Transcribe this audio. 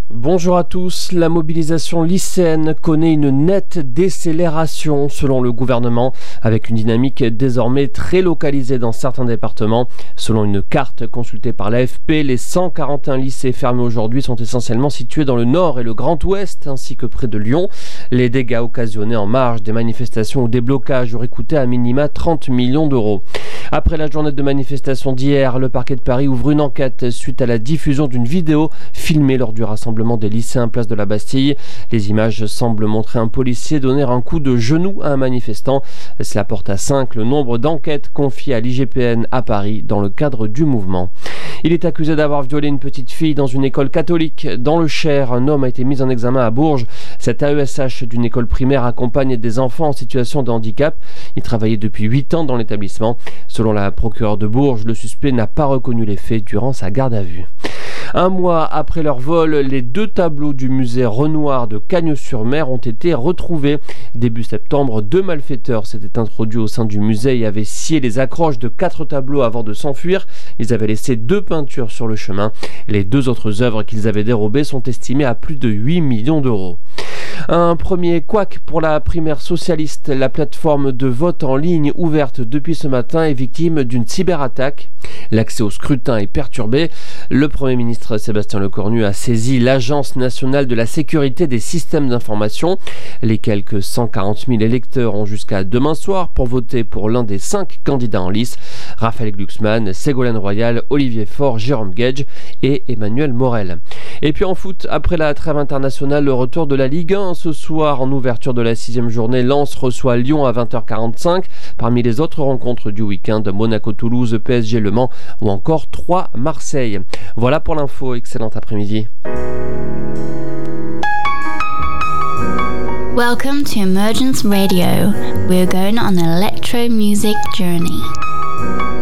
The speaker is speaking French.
Bonjour à tous, la mobilisation lycéenne connaît une nette décélération selon le gouvernement, avec une dynamique désormais très localisée dans certains départements. Selon une carte consultée par l'AFP, les 141 lycées fermés aujourd'hui sont essentiellement situés dans le nord et le Grand Ouest, ainsi que près de Lyon. Les dégâts occasionnés en marge des manifestations ou des blocages auraient coûté à minima 30 millions d'euros. Après la journée de manifestation d'hier, le parquet de Paris ouvre une enquête suite à la diffusion d'une vidéo filmée lors du rassemblement des lycéens place de la Bastille. Les images semblent montrer un policier donner un coup de genou à un manifestant. Cela porte à 5 le nombre d'enquêtes confiées à l'IGPN à Paris dans le cadre du mouvement. Il est accusé d'avoir violé une petite fille dans une école catholique. Dans le Cher, un homme a été mis en examen à Bourges. Cet AESH d'une école primaire accompagne des enfants en situation de handicap. Il travaillait depuis 8 ans dans l'établissement. Selon la procureure de Bourges, le suspect n'a pas reconnu les faits durant sa garde à vue. Un mois après leur vol, les 2 tableaux du musée Renoir de Cagnes-sur-Mer ont été retrouvés. Début septembre, 2 malfaiteurs s'étaient introduits au sein du musée et avaient scié les accroches de 4 tableaux avant de s'enfuir. Ils avaient laissé 2 peintures sur le chemin. Les 2 autres œuvres qu'ils avaient dérobées sont estimées à plus de 8 millions d'euros. Un premier couac pour la primaire socialiste. La plateforme de vote en ligne ouverte depuis ce matin est victime d'une cyberattaque. L'accès au scrutin est perturbé. Le Premier ministre Sébastien Lecornu a saisi l'Agence nationale de la sécurité des systèmes d'information. Les quelques 140 000 électeurs ont jusqu'à demain soir pour voter pour l'un des 5 candidats en lice. Raphaël Glucksmann, Ségolène Royal, Olivier Faure, Jérôme Gage et Emmanuel Morel. Et puis en foot, après la trêve internationale, le retour de la Ligue 1 ce soir en ouverture de la 6e journée. Lens reçoit Lyon à 20h45. Parmi les autres rencontres du week-end, Monaco-Toulouse, PSG Le Mans ou encore 3 Marseille. Voilà pour l'info, excellent après-midi. Welcome to Emergence Radio. We're going on an electro music journey.